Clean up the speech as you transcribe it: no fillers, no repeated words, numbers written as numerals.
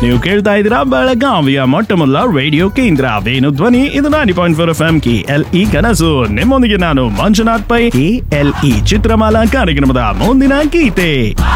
ನೀವು ಕೇಳ್ತಾ ಇದ್ದೀರಾ ಬೆಳಗಾವಿಯ ಮೊಟ್ಟ ಮೊದಲ ರೇಡಿಯೋ ಕೇಂದ್ರ ವೇಣು ಧ್ವನಿ. ಇದು 90.4 FM KLE ಕನಸು. ನಿಮ್ಮೊಂದಿಗೆ ನಾನು ಮಂಜುನಾಥ್ ಪೈ. KLE ಚಿತ್ರಮಾಲಾ ಕಾರ್ಯಕ್ರಮದ ಮುಂದಿನ ಗೀತೆ